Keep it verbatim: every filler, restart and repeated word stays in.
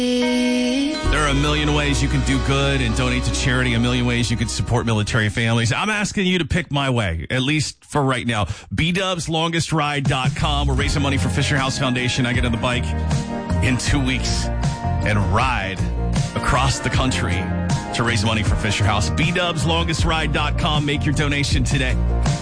There are a million ways you can do good and donate to charity, a million ways you can support military families. I'm asking you to pick my way, at least for right now. B Dubs Longest Ride dot com. We're raising money for Fisher House Foundation. I get on the bike in two weeks and ride across the country to raise money for Fisher House. B Dubs Longest Ride dot com. Make your donation today.